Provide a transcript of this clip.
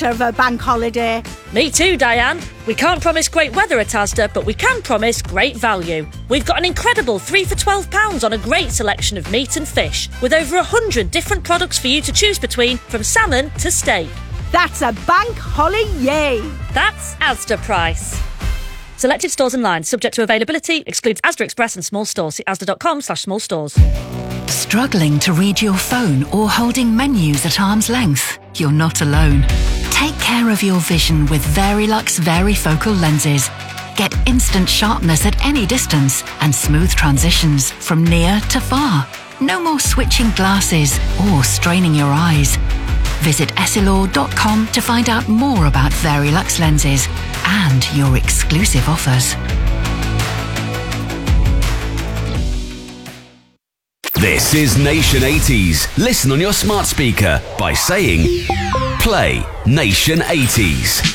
thought of a bank holiday. Me too, Diane. We can't promise great weather at Asda, but we can promise great value. We've got an incredible 3 for £12 on a great selection of meat and fish, with over 100 different products for you to choose between, from salmon to steak. That's a bank holiday. That's Asda price. Selected stores and lines, subject to availability, excludes Asda Express and small stores. See asda.com/small stores. Struggling to read your phone or holding menus at arm's length? You're not alone. Take care of your vision with Verilux Varifocal lenses. Get instant sharpness at any distance and smooth transitions from near to far. No more switching glasses or straining your eyes. Visit essilor.com to find out more about Verilux lenses and your exclusive offers. This is Nation 80s. Listen on your smart speaker by saying, play Nation 80s.